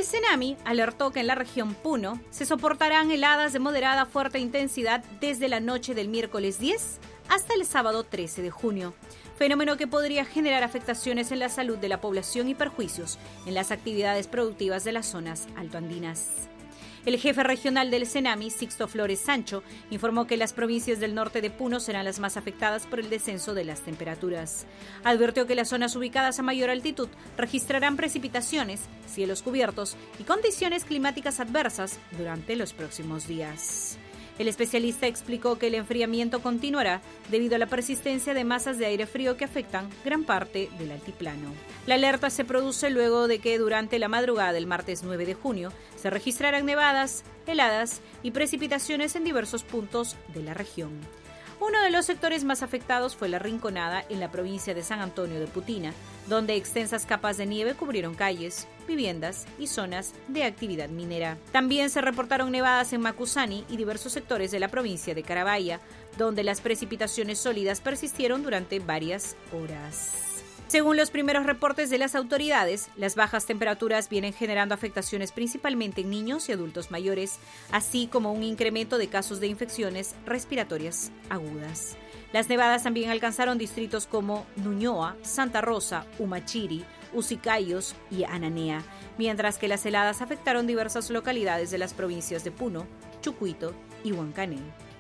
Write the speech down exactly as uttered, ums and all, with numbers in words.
El CENAMI alertó que en la región Puno se soportarán heladas de moderada a fuerte intensidad desde la noche del miércoles diez hasta el sábado trece de junio, fenómeno que podría generar afectaciones en la salud de la población y perjuicios en las actividades productivas de las zonas altoandinas. El jefe regional del CENAMI, Sixto Flores Sancho, informó que las provincias del norte de Puno serán las más afectadas por el descenso de las temperaturas. Advirtió que las zonas ubicadas a mayor altitud registrarán precipitaciones, cielos cubiertos y condiciones climáticas adversas durante los próximos días. El especialista explicó que el enfriamiento continuará debido a la persistencia de masas de aire frío que afectan gran parte del altiplano. La alerta se produce luego de que durante la madrugada del martes nueve de junio se registraran nevadas, heladas y precipitaciones en diversos puntos de la región. Uno de los sectores más afectados fue la Rinconada en la provincia de San Antonio de Putina, donde extensas capas de nieve cubrieron calles, viviendas y zonas de actividad minera. También se reportaron nevadas en Macusani y diversos sectores de la provincia de Carabaya, donde las precipitaciones sólidas persistieron durante varias horas. Según los primeros reportes de las autoridades, las bajas temperaturas vienen generando afectaciones principalmente en niños y adultos mayores, así como un incremento de casos de infecciones respiratorias agudas. Las nevadas también alcanzaron distritos como Ñuñoa, Santa Rosa, Humachiri, Ucicayos y Ananea, mientras que las heladas afectaron diversas localidades de las provincias de Puno, Chucuito y Huancané.